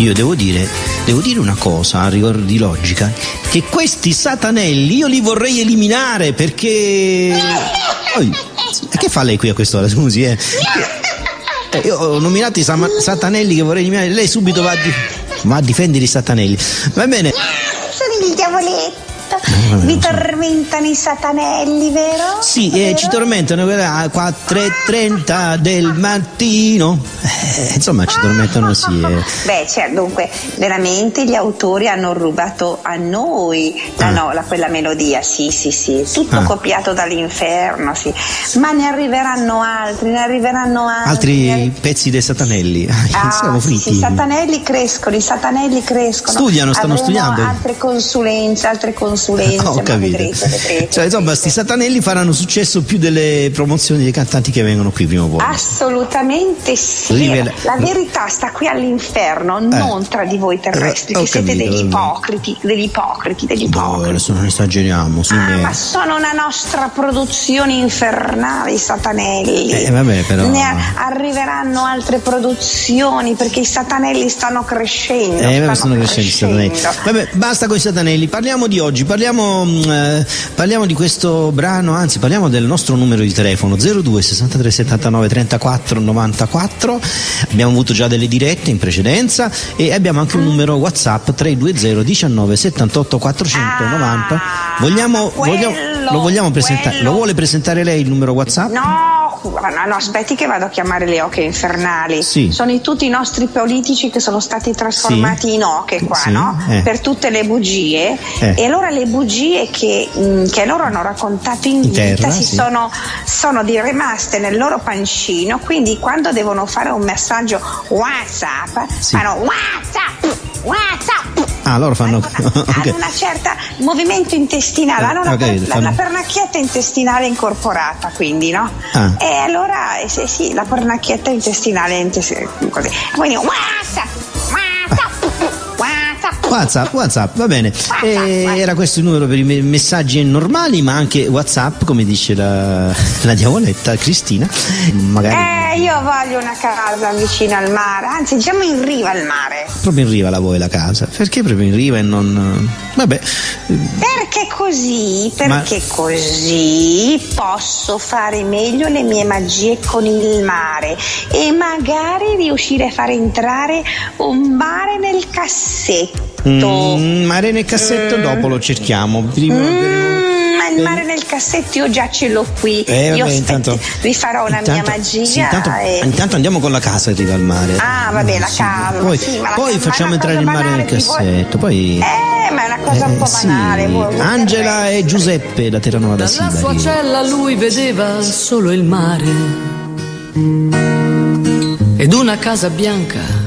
Io devo dire una cosa a rigor di logica, che questi satanelli io li vorrei eliminare, perché che fa lei qui a quest'ora, scusi? Io ho nominato i satanelli che vorrei eliminare, lei subito va a difendere i satanelli. Va bene. Sono il diavoletto. Vi tormentano i satanelli, vero? Sì, vero? Ci tormentano alle 4:30 del mattino. Insomma, ci tormentano, sì. Beh, cioè, dunque, veramente gli autori hanno rubato a noi quella melodia, sì, tutto copiato dall'inferno, sì. Ma ne arriveranno altri. Altri pezzi dei satanelli. Siamo fritti. Sì, i satanelli crescono. Stanno studiando. Altre consulenze. Ho capito. Vedrete. Cioè, insomma, sti satanelli faranno successo più delle promozioni dei cantanti che vengono qui prima o poi. Assolutamente sì. La verità sta qui all'inferno, non tra di voi terrestri, che siete degli ipocriti. No, adesso non esageriamo. Ma sono una nostra produzione infernale, i satanelli. Vabbè, però. Ne arriveranno altre produzioni, perché i satanelli stanno crescendo. Stanno crescendo. Vabbè, basta con i satanelli. Parliamo di oggi, parliamo di questo brano, anzi parliamo del nostro numero di telefono 02 63 79 34 94. Abbiamo avuto già delle dirette in precedenza e abbiamo anche un numero WhatsApp 320 19 78 490. Lo vogliamo presentare? Lo vuole presentare lei il numero WhatsApp? No, aspetti che vado a chiamare le oche infernali. Sì. Sono tutti i nostri politici che sono stati trasformati in oche qua, no? Per tutte le bugie. E allora le bugie che loro hanno raccontato in vita sono rimaste nel loro pancino, quindi quando devono fare un messaggio WhatsApp fanno WhatsApp. Loro fanno hanno una certa movimento intestinale, hanno la pernacchietta intestinale incorporata, quindi, no? E allora la pernacchietta intestinale così. Quindi WhatsApp, va bene. Era questo il numero per i messaggi normali, ma anche WhatsApp, come dice la diavoletta Cristina. Magari io voglio una casa vicino al mare, anzi diciamo in riva al mare. Proprio in riva la vuoi la casa? Perché proprio in riva e non... Vabbè. Perché così posso fare meglio le mie magie con il mare e magari riuscire a far entrare un mare nel cassetto. Mare nel cassetto dopo lo cerchiamo. Ma il mare nel cassetto io già ce l'ho qui. Vi farò una mia magia. Sì, intanto andiamo con la casa in riva al mare. Vabbè, la casa. Poi facciamo entrare il mare nel cassetto. Poi. Ma è una cosa un po' banale. Angela e Giuseppe da Terranova da Sibari. Dalla sua cella lui vedeva solo il mare ed una casa bianca